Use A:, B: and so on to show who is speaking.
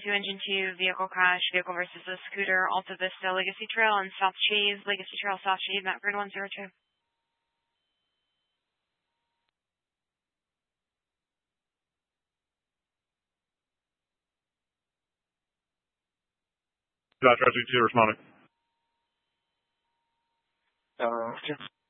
A: 2 Engine 2, vehicle crash, vehicle versus a scooter, Alta Vista, Legacy Trail, and South Cheese, Legacy Trail, South Cheese, Map Grid 102.
B: Traffic 2 responding.